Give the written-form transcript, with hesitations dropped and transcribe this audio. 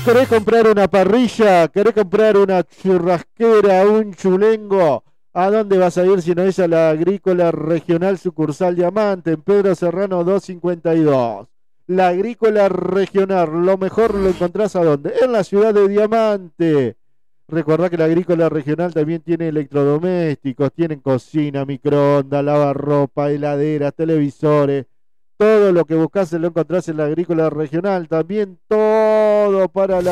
¿Querés comprar una parrilla? ¿Querés comprar una churrasquera, un chulengo? ¿A dónde vas a ir si no es a la Agrícola Regional Sucursal Diamante, en Pedro Serrano 252? La Agrícola Regional, lo mejor lo encontrás ¿a dónde? En la ciudad de Diamante. Recordá que la Agrícola Regional también tiene electrodomésticos, tienen cocina, microondas, lavarropa, heladeras, televisores. Todo lo que buscas lo encontrás en la Agrícola Regional. También todo para la